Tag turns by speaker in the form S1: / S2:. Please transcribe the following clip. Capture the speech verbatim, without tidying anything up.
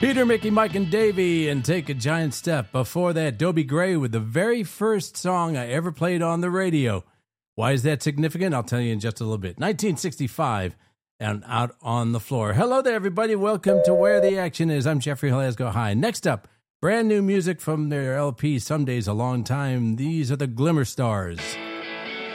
S1: Peter, Mickey, Mike, and Davey, and Take a Giant Step. Before that, Dobie Gray with the very first song I ever played on the radio. Why is that significant? I'll tell you in just a little bit. nineteen sixty-five, and Out on the Floor. Hello there, everybody. Welcome to Where the Action Is. I'm Jeffrey Glasgow High. Next up, brand new music from their L P, Some Days a Long Time. These are the Glimmer Stars.